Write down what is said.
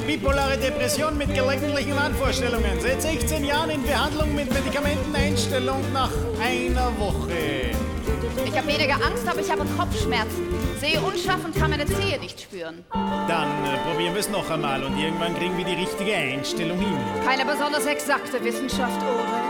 Bipolare Depression mit gelegentlichen Wahnvorstellungen. Seit 16 Jahren in Behandlung mit Medikamenteneinstellung nach einer Woche. Ich habe weniger Angst, aber ich habe Kopfschmerzen. Sehe unscharf und kann meine Zehe nicht spüren. Dann probieren wir es noch einmal und irgendwann kriegen wir die richtige Einstellung hin. Keine besonders exakte Wissenschaft, Ore.